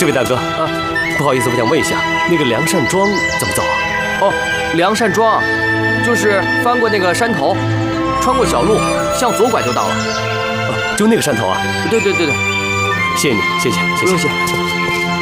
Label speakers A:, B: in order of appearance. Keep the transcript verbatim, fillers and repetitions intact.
A: 这位大哥啊，不好意思，我想问一下，那个梁善庄怎么走啊？
B: 哦，梁善庄，就是翻过那个山头，穿过小路，向左拐就到了。
A: 啊，就那个山头啊？
B: 对对对对，
A: 谢谢你，谢谢，谢谢。
B: 不用谢。